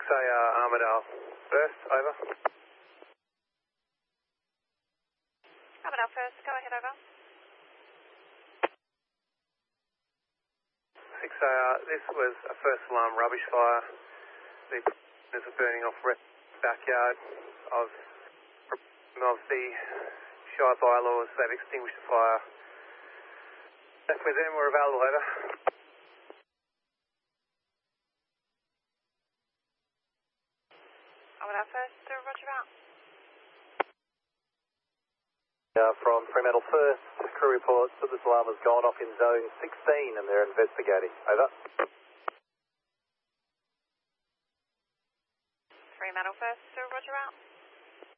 6AR Armidale first, over. Armidale first, go ahead, over. 6AR, this was a first alarm rubbish fire. The burners are burning off backyard of the Shire bylaws. They've extinguished the fire. Back with them, we're available, over. Armidale first, roger out. From Fremantle first, crew reports that this alarm has gone off in zone 16 and they're investigating. Over. Fremantle first, roger out.